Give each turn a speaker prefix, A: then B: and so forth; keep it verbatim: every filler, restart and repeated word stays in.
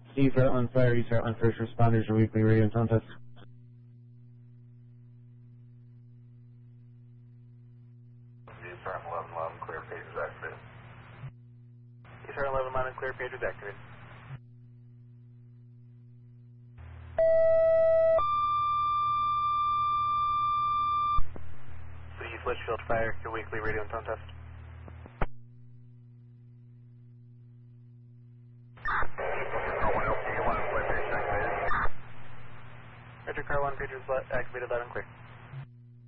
A: C for on fire, E for on first responders, your weekly radio and tone test.
B: Eastern eleven eleven, clear pages activated.
C: Eastern eleven eleven, clear pages activated. So East Litchfield Fire, your weekly radio and tone test. Roger, car one, pages activated, loud and clear.